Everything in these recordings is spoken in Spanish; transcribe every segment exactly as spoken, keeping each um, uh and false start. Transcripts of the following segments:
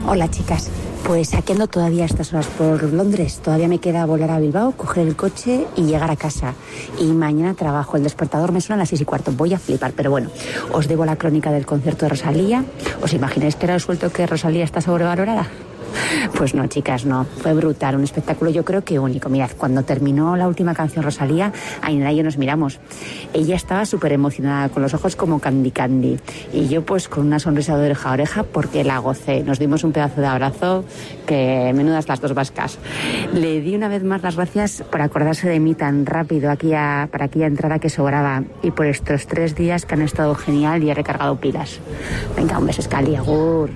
Hola, chicas. Pues aquí ando todavía a estas horas por Londres. Todavía me queda volar a Bilbao, coger el coche y llegar a casa. Y mañana trabajo. El despertador me suena a las seis y cuarto. Voy a flipar, pero bueno. Os debo la crónica del concierto de Rosalía. ¿Os imagináis que era suelto que Rosalía está sobrevalorada? Pues no, chicas, no. Fue brutal, un espectáculo yo creo que único. Mirad, cuando terminó la última canción Rosalía, Ainhoa y yo nos miramos. Ella estaba súper emocionada, con los ojos como Candy Candy. Y yo pues con una sonrisa de oreja a oreja porque la gocé. Nos dimos un pedazo de abrazo que menudas las dos vascas. Le di una vez más las gracias por acordarse de mí tan rápido aquella, para aquella entrada que sobraba y por estos tres días que han estado genial y he recargado pilas. Venga, un beso, Escali, agur.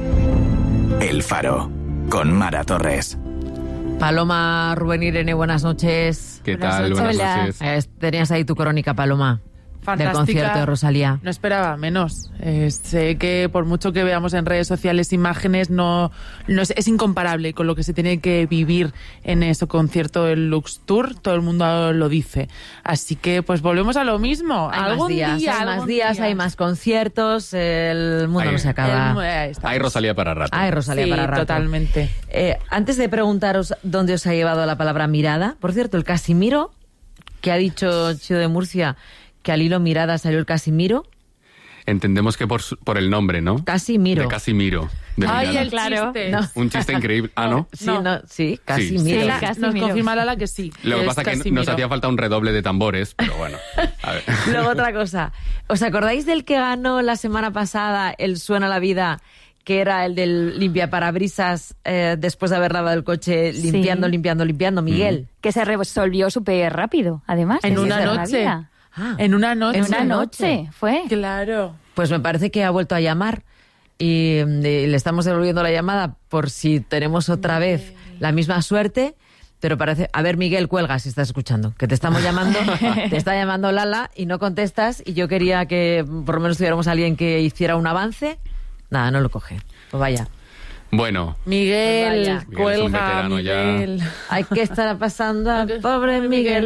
El Faro, con Mara Torres. Paloma, Rubén, Irene, buenas noches. ¿Qué buenas tal? Noches. Buenas noches. Eh, tenías ahí tu crónica, Paloma. Fantástica. Del concierto de Rosalía. No esperaba menos. Eh, sé que por mucho que veamos en redes sociales imágenes, no, no es, es incomparable con lo que se tiene que vivir en ese concierto del Lux Tour. Todo el mundo lo dice. Así que pues volvemos a lo mismo. Hay algún más días, día, hay más algún días, día. hay más conciertos. El mundo Hay- no se acaba. El- Hay Rosalía para rato. Hay Rosalía Sí, para rato. totalmente. Eh, antes de preguntaros dónde os ha llevado la palabra mirada, por cierto, el Casimiro, que ha dicho Chido de Murcia, que al hilo mirada salió el Casimiro. Entendemos que por, su- por el nombre, ¿no? Casimiro. De Casimiro. De Ay, Mirada. el chiste. No. Un chiste increíble. Ah, ¿no? Sí, No. no, sí, Casimiro. Sí, Sí, la- Casimiro. nos confirma Lala que sí. Lo que es pasa es que Casimiro. nos hacía falta un redoble de tambores, pero bueno. A ver. Luego otra cosa. ¿Os acordáis del que ganó la semana pasada el Suena la Vida, que era el del limpiaparabrisas eh, después de haber lavado el coche, Sí. limpiando, limpiando, limpiando? Miguel. Que se resolvió súper rápido, además. En de una ser noche. rabia. Ah, En una noche. En una noche, fue. Claro. pues me parece que ha vuelto a llamar y, eh, le estamos devolviendo la llamada por si tenemos otra vez la misma suerte. Pero parece... A ver, Miguel, cuelga si estás escuchando. Que te estamos llamando, te está llamando Lala y no contestas. Y yo quería que por lo menos tuviéramos a alguien que hiciera un avance. Nada, no lo coge. Pues vaya. Bueno, Miguel, Vaya. Miguel es un cuelga, veterano ya. Miguel. Ay, ¿qué estará pasando? Pobre Miguel.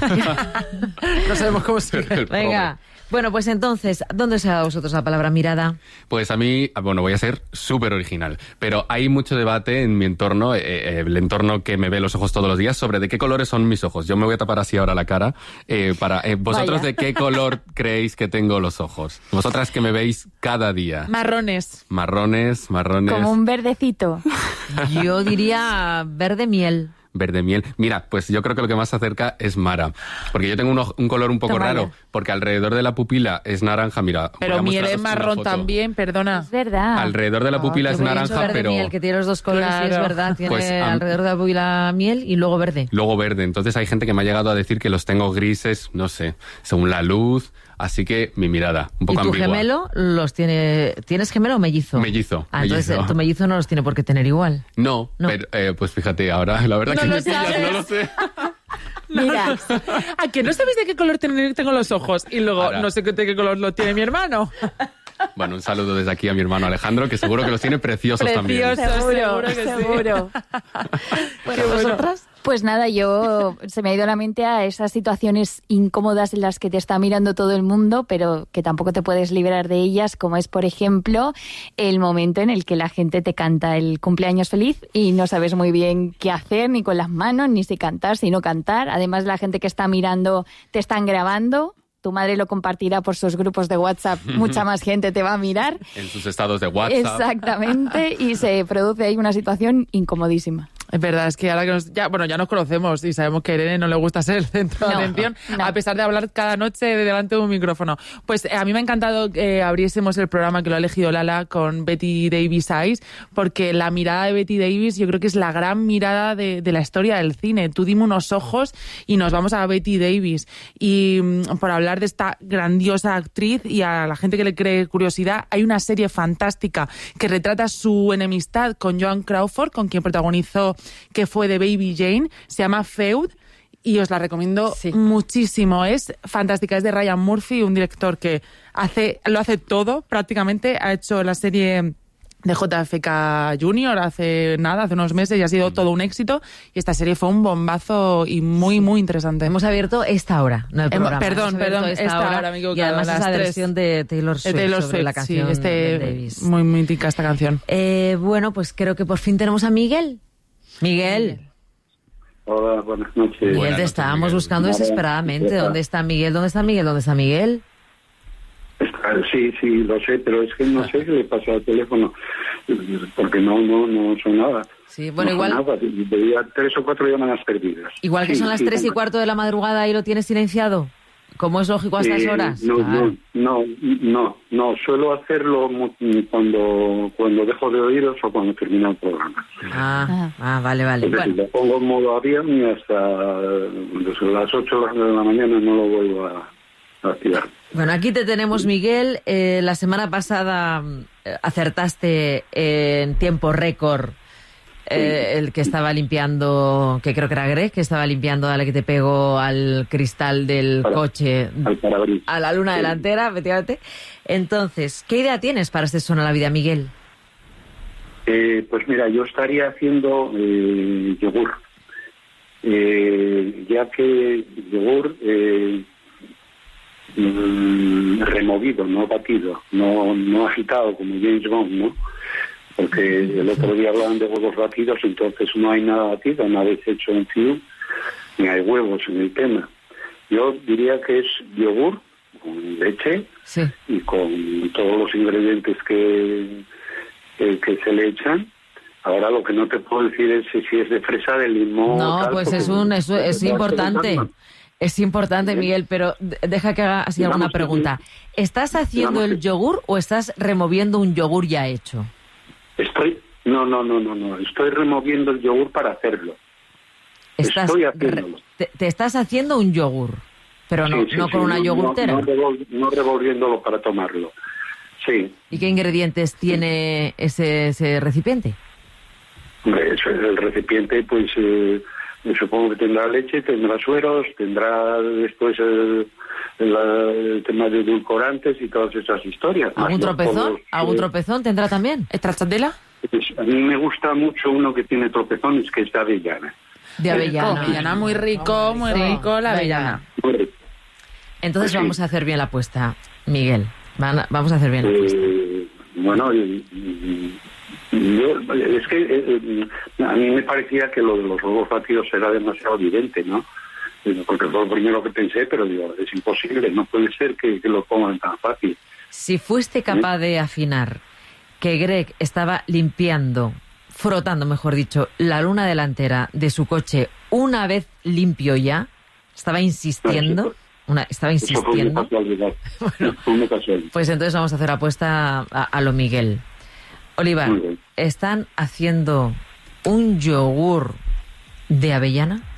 No sabemos cómo se... el Venga. Bueno, pues entonces, ¿dónde os ha dado a vosotros la palabra mirada? pues a mí, bueno, voy a ser súper original, pero hay mucho debate en mi entorno, eh, eh, el entorno que me ve los ojos todos los días, sobre de qué colores son mis ojos. Yo me voy a tapar así ahora la cara. Eh, para eh, ¿Vosotros Vaya. de qué color creéis que tengo los ojos? Vosotras que me veis cada día. Marrones. Marrones, marrones, Como un verdecito. Yo diría verde miel. verde miel. Mira, pues yo creo que lo que más se acerca es Mara, porque yo tengo un, ojo- un color un poco Toma raro, ya. porque alrededor de la pupila es naranja, mira. voy Pero a miel mostraros es una marrón foto. también, perdona. Es verdad. Alrededor de la pupila Ah, es qué bonito, naranja, verde pero miel, que tiene los dos colores, sí, es Claro. verdad. Tiene Pues, am- alrededor de la pupila miel y luego verde. luego verde. Entonces hay gente que me ha llegado a decir que los tengo grises, no sé, según la luz. Así que mi mirada, un ¿Y poco tu ambigua. gemelo los tiene... ¿Tienes gemelo o mellizo? Mellizo, Ah, entonces mellizo. tu mellizo no los tiene por qué tener igual. No, No. pero eh, pues fíjate, ahora la verdad No que lo me pillas, sabes. no lo sé. Mira, ¿A que no sabéis de qué color ten- tengo los ojos? Y luego Ahora. no sé qué- de qué color lo tiene mi hermano. Bueno, un saludo desde aquí a mi hermano Alejandro, que seguro que los tiene preciosos también. Preciosos. seguro, seguro que sí. seguro. Bueno, Qué bueno. ¿vosotras? Pues nada, yo se me ha ido la mente a esas situaciones incómodas en las que te está mirando todo el mundo, pero que tampoco te puedes librar de ellas, como es, por ejemplo, el momento en el que la gente te canta el cumpleaños feliz y no sabes muy bien qué hacer, ni con las manos, ni si cantar, si no cantar. Además, la gente que está mirando te están grabando. Tu madre lo compartirá por sus grupos de WhatsApp, mucha más gente te va a mirar. En sus estados de WhatsApp. Exactamente, y se produce ahí una situación incomodísima. Es verdad, es que ahora que nos, ya, bueno, ya nos conocemos y sabemos que a Irene no le gusta ser el centro de No, atención, no. a pesar de hablar cada noche de delante de un micrófono. Pues eh, a mí me ha encantado que abriésemos el programa que lo ha elegido Lala con Betty Davis Eyes, porque la mirada de Betty Davis yo creo que es la gran mirada de, de la historia del cine. Tú dime unos ojos y nos vamos a Betty Davis. Y mm, por hablar de esta grandiosa actriz y a la gente que le cree curiosidad, hay una serie fantástica que retrata su enemistad con Joan Crawford, con quien protagonizó que fue de Baby Jane, se llama Feud y os la recomiendo Sí. muchísimo. Es fantástica, es de Ryan Murphy, un director que hace lo hace todo prácticamente. Ha hecho la serie de J F K Junior hace nada, hace unos meses, y ha sido todo un éxito. Y esta serie fue un bombazo y muy, muy interesante. Hemos abierto esta hora, no el Hemos, programa. perdón, perdón, esta, esta hora, hora, me he y además esa versión de Taylor Swift, de Taylor sobre Swift, la canción sí, este, de Davis. Muy mítica esta canción. Eh, bueno, pues creo que por fin tenemos a Miguel. Miguel. Hola, buenas noches. Miguel, Buenas te noches, estábamos Miguel. buscando desesperadamente. ¿Dónde está Miguel? ¿Dónde está Miguel? ¿Dónde está Miguel? Está- Sí, sí, lo sé, pero es que no sé qué le pasa al teléfono, porque no no no sonaba. Sí, bueno, No igual, sonaba, veía tres o cuatro llamadas perdidas. igual que Sí, son las sí, tres y tengo- cuarto de la madrugada y lo tienes silenciado. ¿Cómo es lógico a estas Eh, horas? No, Claro. no, no, no, no, suelo hacerlo mu- cuando cuando dejo de oíros o cuando termina el programa. Ah, ah, vale, vale. Es decir, Bueno, lo pongo en modo avión y hasta desde las ocho de la mañana no lo vuelvo a, a activar. bueno, aquí te tenemos, Miguel. Eh, la semana pasada mm, acertaste en tiempo récord eh, el que estaba limpiando, que creo que era Greg, que estaba limpiando a la que te pegó al cristal del Para- coche, Al parabrisas. a la luna Sí. delantera, efectivamente. Entonces, ¿qué idea tienes para este Suena la Vida, Miguel? Eh, pues mira, yo estaría haciendo eh, yogur, eh, ya que yogur eh, mm, removido, no batido, no no agitado como James Bond, ¿no? Porque el otro día hablaban de huevos batidos, entonces no hay nada batido, nada es hecho en Fiu, ni hay huevos en el tema. Yo diría que es yogur con leche Sí. y con todos los ingredientes que, que, que se le echan. Ahora lo que no te puedo decir es si es de fresa, de limón... No, tal, pues porque- es un es, es importante. Es importante, Bien. Miguel, pero de- deja que haga así Digamos alguna que- pregunta. ¿Estás haciendo digamos el que- yogur o estás removiendo un yogur ya hecho? Estoy... No, no, no, no, no. Estoy removiendo el yogur para hacerlo. Estás Estoy re- haciéndolo. te, te estás haciendo un yogur, pero no, Sí, sí, no sí, con una no- yogurtera. No, no, revol- no revolviéndolo para tomarlo. Sí. ¿Y qué ingredientes tiene ese, ese recipiente? Hombre, eso es el recipiente, pues eh, supongo que tendrá leche, tendrá sueros, tendrá después el, el, el tema de edulcorantes y todas esas historias. ¿Algún Más los tropezón? polvos, ¿Algún eh, tropezón tendrá también? ¿Stracciatella? pues, a mí me gusta mucho uno que tiene tropezones, que es de avellana. De avellana. Avellana, muy rico, muy Sí, rico la avellana. Muy rico. Entonces Pues sí. vamos a hacer bien la apuesta, Miguel. Van a- vamos a hacer bien la apuesta. Eh, bueno, y- y- y yo, es que eh, eh, a mí me parecía que lo de los huevos batidos era demasiado evidente, ¿no? Eh, Porque fue lo primero que pensé, pero digo, es imposible, no puede ser que, que lo pongan tan fácil. Si fuiste capaz de afinar que Greg estaba limpiando, frotando, mejor dicho, la luna delantera de su coche una vez limpio ya, estaba insistiendo, una, estaba Eso fue una insistiendo, casualidad. Fue una casualidad. pues entonces vamos a hacer apuesta a, a lo Miguel. Olivar, Muy bien. ¿están haciendo un yogur de avellana?